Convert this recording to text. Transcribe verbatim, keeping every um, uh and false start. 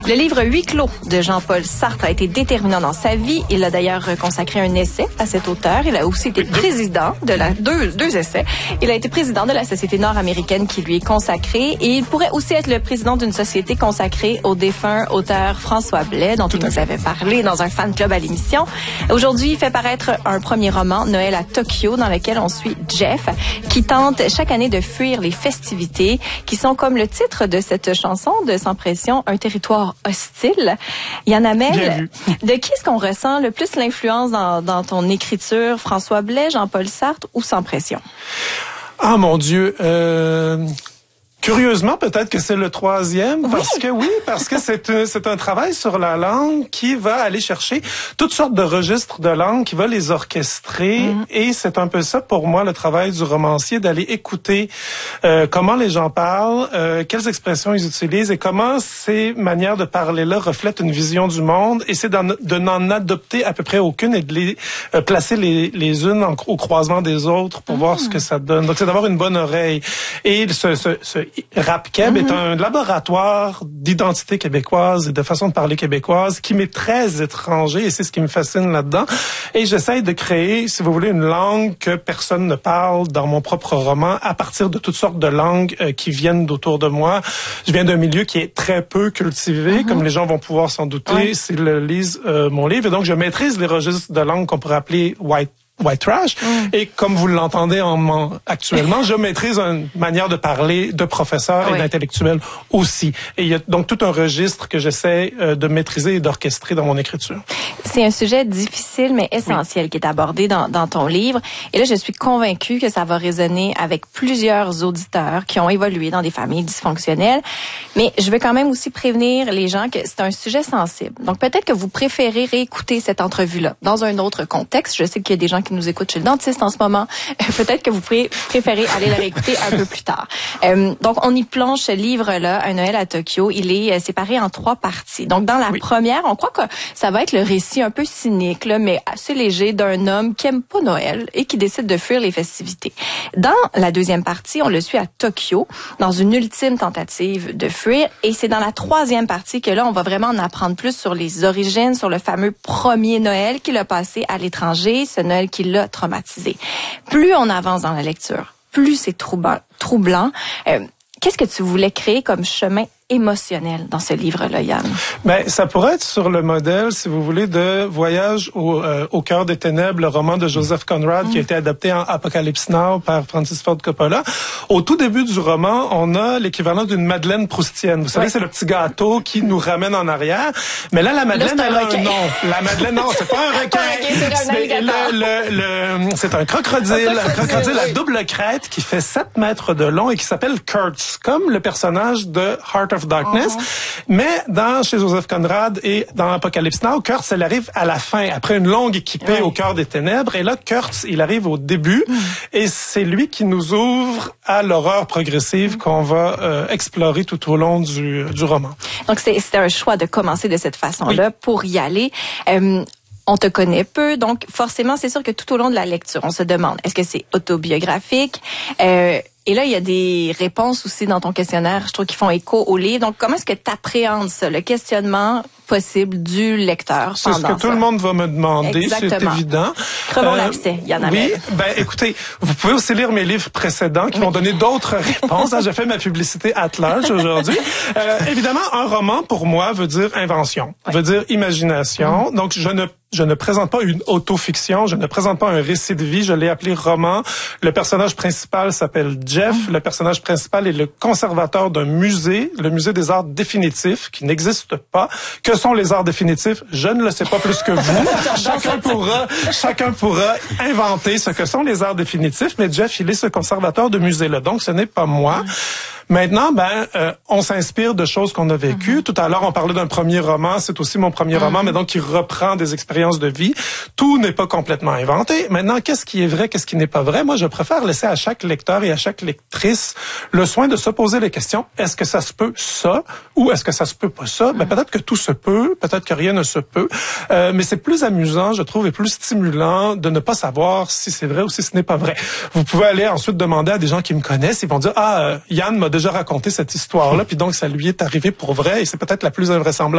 Le livre Huis clos de Jean-Paul Sartre a été déterminant dans sa vie. Il a d'ailleurs consacré un essai à cet auteur. Il a aussi été président de la deux, deux essais. Il a été président de la Société nord-américaine qui lui est consacrée. Et il pourrait aussi être le président d'une société consacrée au défunt auteur François Blais, dont il nous avait parlé dans un fan club à l'émission. Aujourd'hui, il fait paraître un premier roman, Noël à Tokyo, dans lequel on suit Jeff, qui tente chaque année de fuir les festivités, qui sont comme le titre de cette chanson de Sans Pression, un territoire hostile. Yann Hamel, de qui est-ce qu'on ressent le plus l'influence dans, dans ton écriture? François Blais, Jean-Paul Sartre ou Sans Pression? Ah mon Dieu, euh... curieusement, peut-être que c'est le troisième, parce oui. que oui, parce que c'est un, c'est un travail sur la langue qui va aller chercher toutes sortes de registres de langue, qui va les orchestrer, mm. et c'est un peu ça pour moi le travail du romancier, d'aller écouter euh, comment les gens parlent, euh, quelles expressions ils utilisent et comment ces manières de parler-là reflètent une vision du monde, et c'est de n'en adopter à peu près aucune et de les euh, placer les, les unes en, au croisement des autres pour mm. voir ce que ça donne. Donc c'est d'avoir une bonne oreille. Et ce, ce, ce Rap-Keb mm-hmm. est un laboratoire d'identité québécoise et de façon de parler québécoise qui m'est très étranger, et c'est ce qui me fascine là-dedans. Et j'essaie de créer, si vous voulez, une langue que personne ne parle dans mon propre roman, à partir de toutes sortes de langues euh, qui viennent d'autour de moi. Je viens d'un milieu qui est très peu cultivé, mm-hmm. comme les gens vont pouvoir s'en douter oui. s'ils lisent euh, mon livre. Et donc, je maîtrise les registres de langue qu'on pourrait appeler white white trash. Mm. Et comme vous l'entendez en, en, actuellement, je maîtrise une manière de parler de professeur oui. et d'intellectuel aussi. Et il y a donc tout un registre que j'essaie euh, de maîtriser et d'orchestrer dans mon écriture. C'est un sujet difficile mais essentiel oui. qui est abordé dans, dans ton livre. Et là, je suis convaincue que ça va résonner avec plusieurs auditeurs qui ont évolué dans des familles dysfonctionnelles. Mais je veux quand même aussi prévenir les gens que c'est un sujet sensible. Donc peut-être que vous préférez réécouter cette entrevue-là dans un autre contexte. Je sais qu'il y a des gens qui nous écoutent chez le dentiste en ce moment. Peut-être que vous pourrez préférer aller la réécouter un peu plus tard. Euh, donc, on y plonge ce livre-là, Un Noël à Tokyo. Il est euh, séparé en trois parties. Donc, dans la oui. première, on croit que ça va être le récit un peu cynique, là, mais assez léger d'un homme qui aime pas Noël et qui décide de fuir les festivités. Dans la deuxième partie, on le suit à Tokyo, dans une ultime tentative de fuir. Et c'est dans la troisième partie que là, on va vraiment en apprendre plus sur les origines, sur le fameux premier Noël qu'il a passé à l'étranger, ce Noël qui l'a traumatisé. Plus on avance dans la lecture, plus c'est troublant. troublant. Euh, qu'est-ce que tu voulais créer comme chemin émotionnel dans ce livre-là, Yann? Ben, ça pourrait être sur le modèle, si vous voulez, de Voyage au, euh, au cœur des ténèbres, le roman de Joseph Conrad, mm. qui a été adapté en Apocalypse Now par Francis Ford Coppola. Au tout début du roman, on a l'équivalent d'une madeleine proustienne. Vous savez, ouais. c'est le petit gâteau qui nous ramène en arrière. Mais là, la madeleine, là, elle a un nom. La madeleine, non, c'est pas un requin. c'est, le, le, le, c'est un crocodile. Un crocodile à double crête qui fait sept mètres de long et qui s'appelle Kurtz, comme le personnage de Heart of Darkness. Uh-huh. Mais dans chez Joseph Conrad et dans Apocalypse Now, Kurtz, elle arrive à la fin, après une longue équipée oui. au cœur des ténèbres. Et là, Kurtz, il arrive au début. Mm. Et c'est lui qui nous ouvre à l'horreur progressive mm. qu'on va euh, explorer tout au long du, du roman. Donc, c'est, c'était un choix de commencer de cette façon-là oui. pour y aller. Euh, On te connaît peu, donc forcément, c'est sûr que tout au long de la lecture, on se demande, est-ce que c'est autobiographique? Euh, et là, il y a des réponses aussi dans ton questionnaire, je trouve, qui font écho au livre. Donc, comment est-ce que tu appréhendes ça, le questionnement possible du lecteur C'est pendant ce que tout ça? le monde va me demander, Exactement. c'est évident. Crevons euh, l'abcès, il y en a Oui, même. ben écoutez, vous pouvez aussi lire mes livres précédents qui oui. vont donner d'autres réponses. J'ai fait ma publicité at large aujourd'hui. Euh, évidemment, un roman, pour moi, veut dire invention, oui. veut dire imagination. Mmh. Donc, je ne Je ne présente pas une autofiction, je ne présente pas un récit de vie, je l'ai appelé roman. Le personnage principal s'appelle Jeff. Mm. Le personnage principal est le conservateur d'un musée, le musée des arts définitifs, qui n'existe pas. Que sont les arts définitifs? Je ne le sais pas plus que vous. chacun pourra, chacun pourra inventer ce que sont les arts définitifs, mais Jeff, il est ce conservateur de musée-là. Donc, ce n'est pas moi. Mm. Maintenant, ben, euh, on s'inspire de choses qu'on a vécues. Mm-hmm. Tout à l'heure, on parlait d'un premier roman. C'est aussi mon premier mm-hmm. roman, mais donc qui reprend des expériences de vie. Tout n'est pas complètement inventé. Maintenant, qu'est-ce qui est vrai, qu'est-ce qui n'est pas vrai? Moi, je préfère laisser à chaque lecteur et à chaque lectrice le soin de se poser les questions. Est-ce que ça se peut ça? Ou est-ce que ça se peut pas ça? Mm-hmm. Ben, peut-être que tout se peut. Peut-être que rien ne se peut. Euh, mais c'est plus amusant, je trouve, et plus stimulant de ne pas savoir si c'est vrai ou si ce n'est pas vrai. Vous pouvez aller ensuite demander à des gens qui me connaissent. Ils vont dire, ah, euh, Yann m'a déjà raconté cette histoire-là, puis donc ça lui est arrivé pour vrai, et c'est peut-être la plus invraisemblable